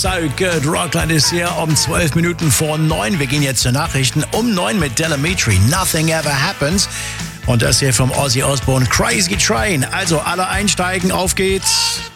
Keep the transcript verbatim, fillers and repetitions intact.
So Good, Rockland ist hier um zwölf Minuten vor neun. Wir gehen jetzt zu Nachrichten um neun mit Delamitri. Nothing ever happens. Und das hier vom Ozzy Osbourne, Crazy Train. Also alle einsteigen, auf geht's.